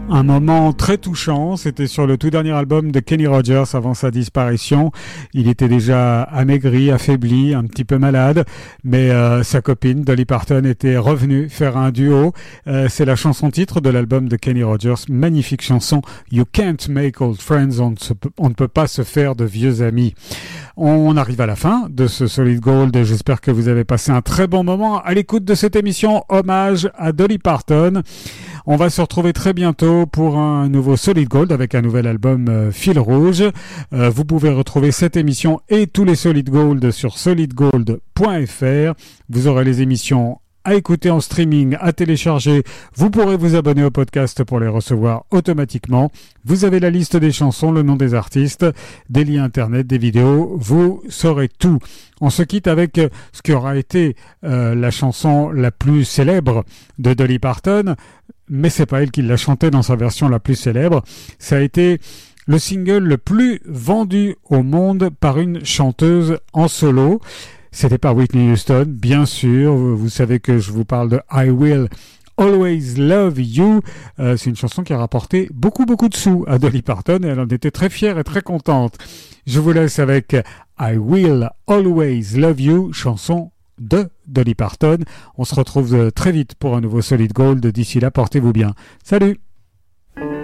Un moment très touchant, c'était sur le tout dernier album de Kenny Rogers avant sa disparition. Il était déjà amaigri, affaibli, un petit peu malade, mais sa copine Dolly Parton était revenue faire un duo. C'est la chanson titre de l'album de Kenny Rogers, magnifique chanson You Can't Make Old Friends, on ne peut pas se faire de vieux amis. On arrive à la fin de ce Solid Gold. J'espère que vous avez passé un très bon moment à l'écoute de cette émission hommage à Dolly Parton. On va se retrouver très bientôt pour un nouveau Solid Gold avec un nouvel album Fil Rouge. Vous pouvez retrouver cette émission et tous les Solid Gold sur solidgold.fr. Vous aurez les émissions à écouter en streaming, à télécharger. Vous pourrez vous abonner au podcast pour les recevoir automatiquement. Vous avez la liste des chansons, le nom des artistes, des liens internet, des vidéos. Vous saurez tout. On se quitte avec ce qui aura été la chanson la plus célèbre de Dolly Parton, mais c'est pas elle qui l'a chantée dans sa version la plus célèbre. Ça a été le single le plus vendu au monde par une chanteuse en solo. C'était pas Whitney Houston, bien sûr. Vous savez que je vous parle de I Will Always Love You. C'est une chanson qui a rapporté beaucoup de sous à Dolly Parton et elle en était très fière et très contente. Je vous laisse avec I Will Always Love You, chanson de Dolly Parton. On se retrouve très vite pour un nouveau Solid Gold. D'ici là, portez-vous bien. Salut!